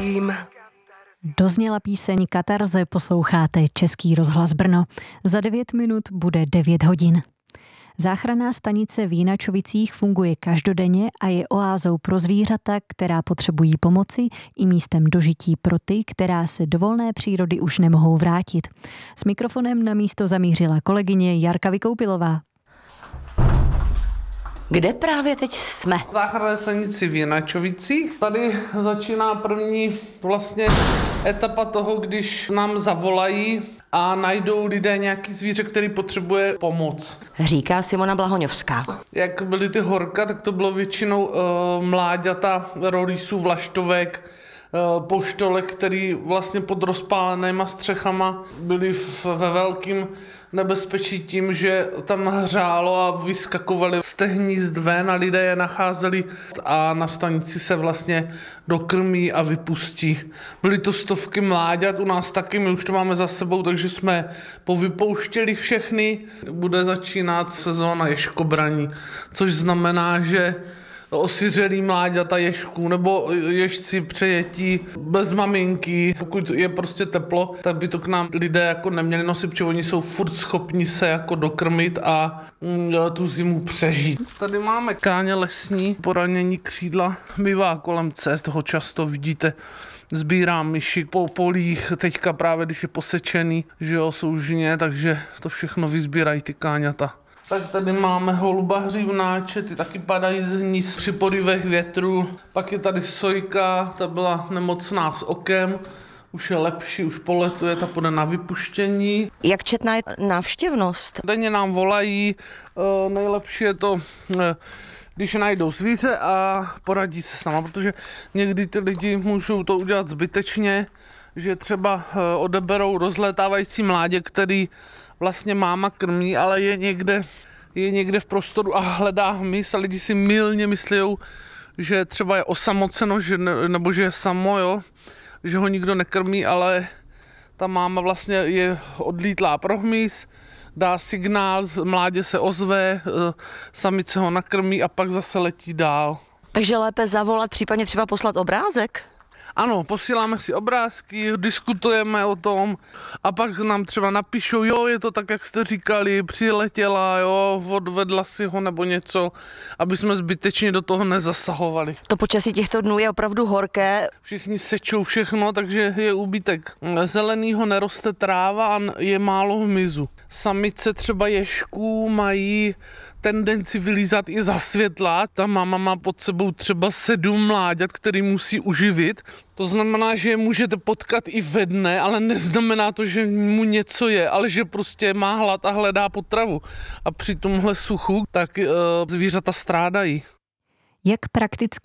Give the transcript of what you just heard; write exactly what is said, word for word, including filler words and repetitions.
vím. Dozněla píseň Katarze, posloucháte Český rozhlas Brno. Za devět minut bude devět hodin. Záchranná stanice v Jinačovicích funguje každodenně a je oázou pro zvířata, která potřebují pomoci, i místem dožití pro ty, která se do volné přírody už nemohou vrátit. S mikrofonem na místo zamířila kolegyně Jarka Vykoupilová. Kde právě teď jsme? V záchranné stanici v Jinačovicích. Tady začíná první vlastně etapa toho, když nám zavolají a najdou lidé nějaký zvíře, který potřebuje pomoc. Říká Simona Blahoňovská. Jak byly ty horka, tak to bylo většinou uh, mláďata, rorýsů, vlaštovek, uh, poštolek, který vlastně pod rozpálenýma střechama byli v, ve velkým nebezpečí tím, že tam hřálo a vyskakovali z těch hnízd ven a lidé je nacházeli a na stanici se vlastně dokrmí a vypustí. Byly to stovky mláďat, u nás taky, my už to máme za sebou, takže jsme povypouštěli všechny. Bude začínat sezóna ježkobraní, což znamená, že osiřelý mláďata ježků nebo ježci přejetí bez maminky. Pokud je prostě teplo, tak by to k nám lidé jako neměli nosit, protože oni jsou furt schopni se jako dokrmit a mm, tu zimu přežít. Tady máme káně lesní, poranění křídla bývá kolem cest, ho často vidíte. Sbírám myši po polích, teďka právě když je posečený, že jo, soužně, takže to všechno vysbírají ty káňata. Tak tady máme holuba hřívnáče, ty taky padají z hnízd při porivech větru. Pak je tady sojka, ta byla nemocná s okem, už je lepší, už poletuje, ta půjde na vypuštění. Jak četná je návštěvnost? Denně nám volají, nejlepší je to, když najdou zvíře a poradí se s náma, protože někdy ty lidi můžou to udělat zbytečně, že třeba odeberou rozlétávající mládě, který vlastně máma krmí, ale je někde, je někde v prostoru a hledá hmyz a lidi si mylně myslí, že třeba je osamoceno, že ne, nebo že je samo, jo, že ho nikdo nekrmí, ale ta máma vlastně je odlítlá pro hmyz, dá signál, mládě se ozve, samice ho nakrmí a pak zase letí dál. Takže lépe zavolat, případně třeba poslat obrázek? Ano, posíláme si obrázky, diskutujeme o tom a pak nám třeba napíšou, jo, je to tak, jak jste říkali, přiletěla, jo, odvedla si ho nebo něco, aby jsme zbytečně do toho nezasahovali. To počasí těchto dnů je opravdu horké. Všichni sečou všechno, takže je úbytek. Zelenýho neroste tráva a je málo hmyzu. Samice třeba ježků mají tendenci vylízat i za světla. Ta máma má pod sebou třeba sedm mláďat, který musí uživit. To znamená, že je můžete potkat i ve dne, ale neznamená to, že mu něco je, ale že prostě má hlad a hledá potravu. A při tomhle suchu tak e, zvířata strádají. Jak prakticky